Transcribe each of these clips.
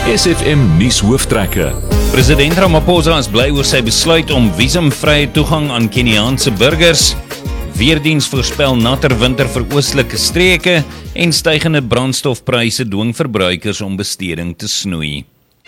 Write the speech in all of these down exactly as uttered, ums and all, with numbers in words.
S F M nuus hooftrekke. President Ramaphosa is bly oor sy besluit om visumvrye toegang aan Keniaanse burgers. Weerdiens voorspel natter winter vir oostelike streke en stygende brandstofpryse dwing verbruikers om besteding te snoei.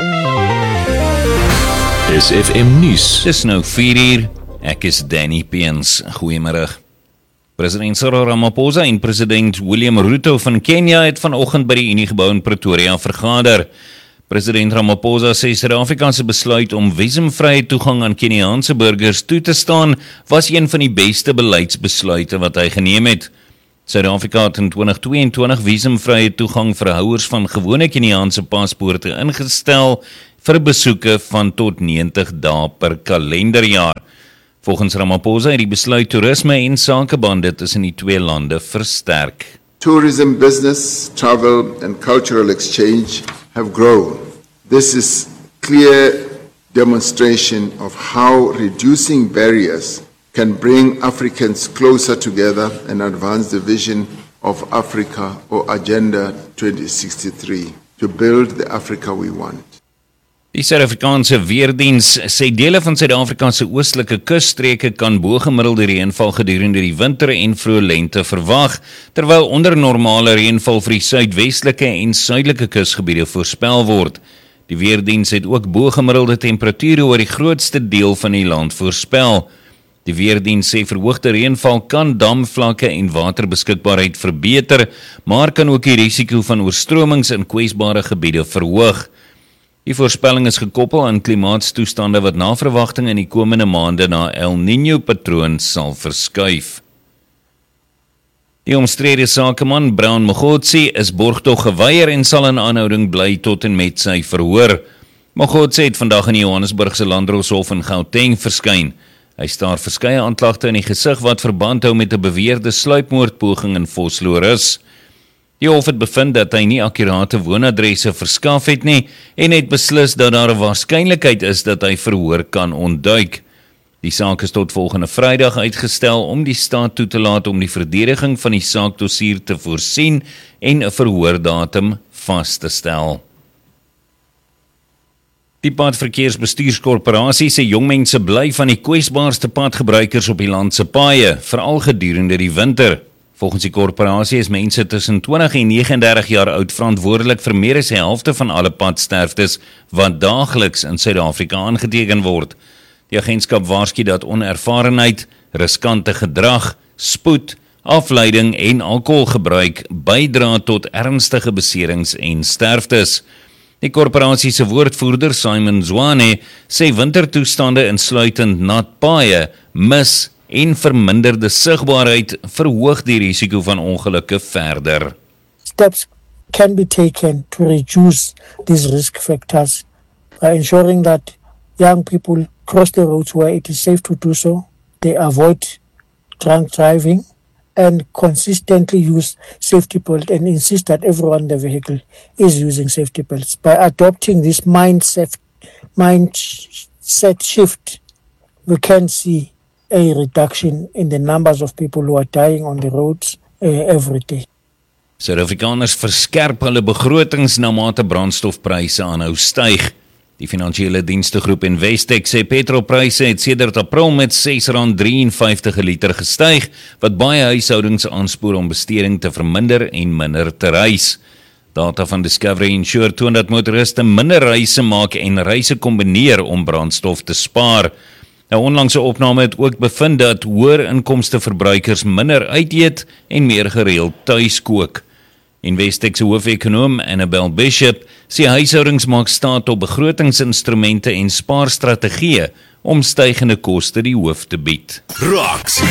S F M nuus. Dis nou vier uur, ek is Danny Peens. Goeiemôre. President Cyril Ramaphosa en president William Ruto van Kenia het vanoggend by die Uniegebou in Pretoria vergader. President Ramaphosa sê Suid-Afrika se besluit om visumvrye toegang aan Keniaanse burgers toe te staan was een van die beste beleidsbesluite wat hy geneem het. Suid-Afrika het in twintig tweeëntwintig visumvrye toegang vir houers van gewone Keniaanse paspoorte ingestel vir besoeke van tot negentig dae per kalenderjaar. Volgens Ramaphosa het die besluit toerisme en sakebande tussen die twee lande versterk. Tourism, business, travel and cultural exchange have grown. This is clear demonstration of how reducing barriers can bring Africans closer together and advance the vision of Africa or Agenda twenty sixty-three to build the Africa we want. Die Suid-Afrikaanse Weerdiens sê dele van Suid-Afrika se oostelike kusstreke kan bo-gemiddelde reënval gedurende die winter en vroeë lente verwag, terwyl onder normale reënval vir die suidwestelike en suidelike kusgebiede voorspel word. Die Weerdiens het ook bo-gemiddelde temperature oor die grootste deel van die land voorspel. Die Weerdiens sê verhoogde reënval kan damvlakke en waterbeskikbaarheid verbeter, maar kan ook die risiko van oorstromings in kwesbare gebiede verhoog. Die voorspelling is gekoppel aan klimaatstoestande wat na verwagting in die komende maande na El Niño patroon sal verskuif. Die omstrede sakeman Brown Mogotsi is borgtog geweier en sal in aanhouding bly tot en met sy verhoor. Mogotsi het vandag in die Johannesburgse Landdroshof in Gauteng verskyn. Hy staar verskeie aanklagte in die gesig wat verband hou met 'n beweerde sluipmoordpoging in Vosloorus. Die hof het bevind dat hy nie akkurate woonadresse verskaf het nie en het beslis dat daar 'n waarskynlikheid is dat hy verhoor kan ontduik. Die saak is tot volgende Vrydag uitgestel om die staat toe te laat om die verdediging van die saakdossier te voorsien en 'n verhoordatum vas te stel. Die Padverkeersbestuurskorporasie sê jong mense bly van die kwesbaarste padgebruikers op die land se paaie, veral gedurende die winter. Volgens die korporasie is mense tussen twintig en negenendertig jaar oud verantwoordelik vir meer as die helfte van alle padsterftes wat daagliks in Suid-Afrika aangeteken word. Die agentskap waarsku dat onervarenheid, riskante gedrag, spoed, afleiding en alkoholgebruik bydra tot ernstige beserings en sterftes. Die korporasie se woordvoerder Simon Zwane sê wintertoestande insluitend nat paaie, mis en verminderde sigbaarheid verhoog die risiko van ongelukke verder. Steps can be taken to reduce these risk factors by ensuring that young people cross the roads where it is safe to do so, they avoid drunk driving, and consistently use safety belt and insist that everyone in the vehicle is using safety belts. By adopting this mindset, mindset shift, we can see a reduction in the numbers of people who are dying on the roads uh, every day. Suid-Afrikaners verskerp hulle begrotings na mate brandstofpryse aanhou styg. Die finansiële dienstegroep Investec sê petrolpryse het sedert April met ses rand drieënvyftig per liter gestyg, wat baie huishoudings aanspoor om besteding te verminder en minder te reis. Data van Discovery Insure toon dat motoriste minder reise maak en reise kombineer om brandstof te spaar. Nou onlangse opname het ook bevind dat hoër inkomste verbruikers minder uiteet en meer gereeld tuis kook. Investec se hoofekonoom Annabel Bishop sê huishoudings maak staat op begrotingsinstrumente en spaarstrategieë om stygende koste die hoof te bied. Reaksie